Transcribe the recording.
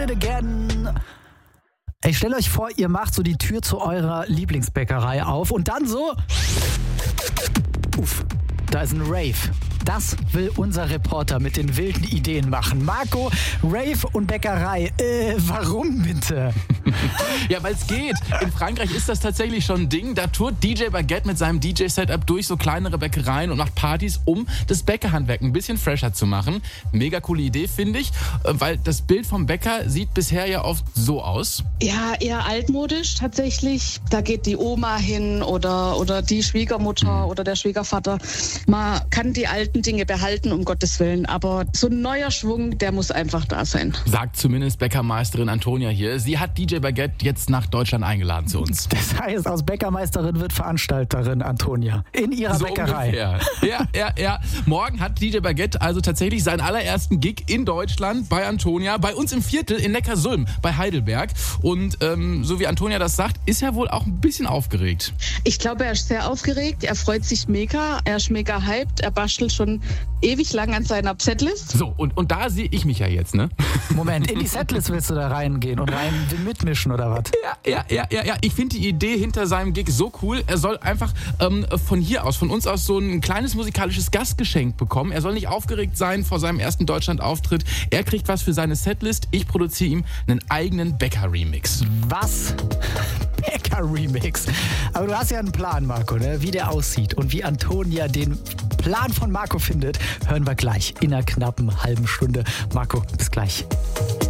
Again. Ich stelle euch vor, ihr macht so die Tür zu eurer Lieblingsbäckerei auf und dann so... Uff, da ist ein Rave. Das will unser Reporter mit den wilden Ideen machen. Marco, Rave und Bäckerei. Warum bitte? Ja, weil es geht. In Frankreich ist das tatsächlich schon ein Ding. Da tourt DJ Baguette mit seinem DJ-Setup durch so kleinere Bäckereien und macht Partys, um das Bäckerhandwerk ein bisschen fresher zu machen. Mega coole Idee, finde ich, weil das Bild vom Bäcker sieht bisher ja oft so aus. Ja, eher altmodisch tatsächlich. Da geht die Oma hin oder die Schwiegermutter oder der Schwiegervater. Man kann die alten Dinge behalten, um Gottes Willen, aber so ein neuer Schwung, der muss einfach da sein. Sagt zumindest Bäckermeisterin Antonia hier. Sie hat DJ Baguette jetzt nach Deutschland eingeladen zu uns. Das heißt, aus Bäckermeisterin wird Veranstalterin, Antonia. In ihrer so Bäckerei. Ungefähr. Ja. Morgen hat DJ Baguette also tatsächlich seinen allerersten Gig in Deutschland bei Antonia, bei uns im Viertel in Neckarsulm, bei Heidelberg. Und so wie Antonia das sagt, ist er wohl auch ein bisschen aufgeregt. Ich glaube, er ist sehr aufgeregt, er freut sich mega, er ist mega hyped, er bastelt schon ewig lang an seiner Setlist. So, und da sehe ich mich ja jetzt, ne? Moment, in die Setlist willst du da reingehen und rein mitmischen oder was? Ja. Ich finde die Idee hinter seinem Gig so cool. Er soll einfach von uns aus so ein kleines musikalisches Gastgeschenk bekommen. Er soll nicht aufgeregt sein vor seinem ersten Deutschland-Auftritt. Er kriegt was für seine Setlist. Ich produziere ihm einen eigenen Bäcker-Remix. Was? Bäcker-Remix? Aber du hast ja einen Plan, Marco, ne? Wie der aussieht und wie Antonia den Plan von Marco findet, hören wir gleich in einer knappen halben Stunde. Marco, bis gleich.